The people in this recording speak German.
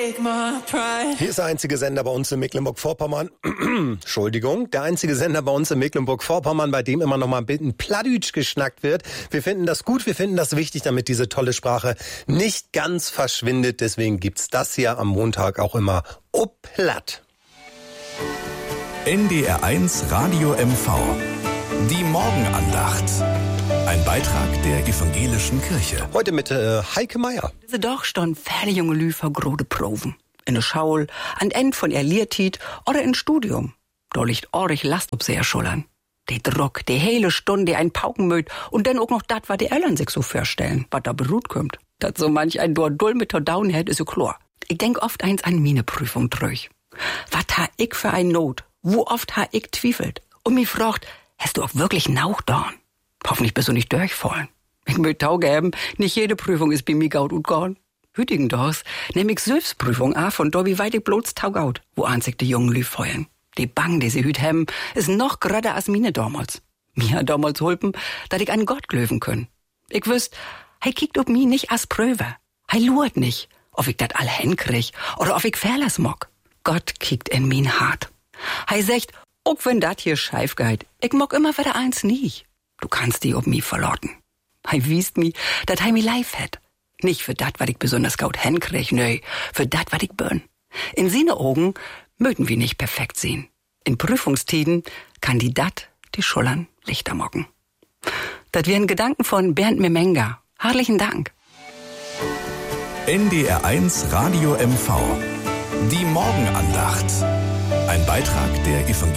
Hier ist der einzige Sender bei uns in Mecklenburg-Vorpommern. Entschuldigung, der einzige Sender bei uns in Mecklenburg-Vorpommern, bei dem immer noch mal ein bisschen Plattdeutsch geschnackt wird. Wir finden das gut, wir finden das wichtig, damit diese tolle Sprache nicht ganz verschwindet. Deswegen gibt's das hier am Montag auch immer Platt. NDR1 Radio MV. Die Morgenandacht. Ein Beitrag der evangelischen Kirche. Heute mit Heike Meier. Ze doch stond viele junge Lü vor grode Proven. In der Schaul, an End von ihr Lehrtit oder in Studium. Da liegt ordentlich Last ob sehr Schullern. Die Druck, die hele Stunde ein Paukenmöd und dann auch noch dat, was die Eltern sich so vorstellen, was da beruht kommt. Dat so manch ein Dull mit der Downhead ist so klar. Ich denk oft eins an meine Prüfung durch. Was ha ich für ein Not? Wo oft ha ich twiefelt? Und mich fragt, hast du auch wirklich Nauchdorn? Hoffentlich bist du nicht durchfallen. Ich möchte taugeben, nicht jede Prüfung ist bei mir gaut und gorn. Hütigen Dors nehm ich Selbstprüfung af und da wie weit ich bloß taugaut, wo einzig die jungen Lü feuern. Die Bang, die sie hüt haben, ist noch gröder als mine damals. Mir damals hulpen, dass ich an Gott glöwen können. Ich wüsst, hei kiekt ob mi nicht as Pröve. Hei luert nicht, ob ich dat all hinkrieg oder ob ich Fährlers mock. Gott kiekt in min Hart. Hei secht, ob wenn dat hier scheif geht, ich mock immer wieder eins nie. Du kannst die ob mi verlotten. Hei wiest mi, dat hei mi leif het. Nicht für dat, wat ich besonders gaut hinkrieg, nö, für dat, wat ich bön. In sine Augen mögen wir nicht perfekt sehen. In Prüfungstiden kann die dat die Schullern Lichter mocken. Dat wären Gedanken von Bernd Memenga. Herzlichen Dank. NDR1 Radio MV. Die Morgenandacht. Ein Beitrag der evangelischen